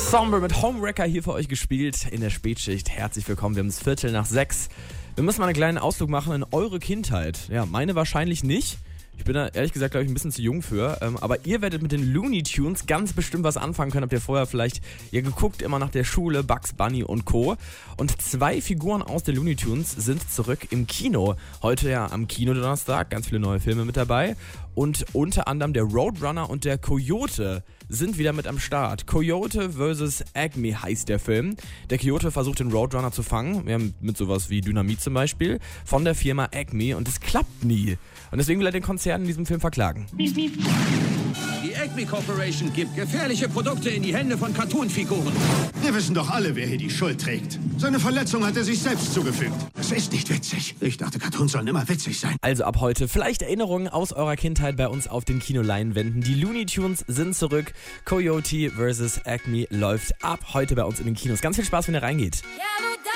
Somber mit Homewrecker hier für euch gespielt in der Spätschicht. Herzlich willkommen, wir haben es 6:15. Wir müssen mal einen kleinen Ausflug machen in eure Kindheit. Ja, meine wahrscheinlich nicht. Ich bin da ehrlich gesagt, glaube ich, ein bisschen zu jung für. Aber ihr werdet mit den Looney Tunes ganz bestimmt was anfangen können. Habt ihr vorher vielleicht geguckt, immer nach der Schule, Bugs Bunny und Co. Und 2 Figuren aus den Looney Tunes sind zurück im Kino. Heute ja am Kinodonnerstag, ganz viele neue Filme mit dabei. Und unter anderem der Roadrunner und der Coyote sind wieder mit am Start. Coyote vs. Acme heißt der Film. Der Coyote versucht den Roadrunner zu fangen, mit sowas wie Dynamit zum Beispiel, von der Firma Acme und es klappt nie. Und deswegen will er den Konzern in diesem Film verklagen. Die Acme Corporation gibt gefährliche Produkte in die Hände von Cartoon-Figuren. Wir wissen doch alle, wer hier die Schuld trägt. Seine Verletzung hat er sich selbst zugefügt. Das ist nicht witzig. Ich dachte, Cartoons sollen immer witzig sein. Also ab heute vielleicht Erinnerungen aus eurer Kindheit bei uns auf den Kinoleinwänden. Die Looney Tunes sind zurück. Coyote vs. Acme läuft ab heute bei uns in den Kinos. Ganz viel Spaß, wenn ihr reingeht.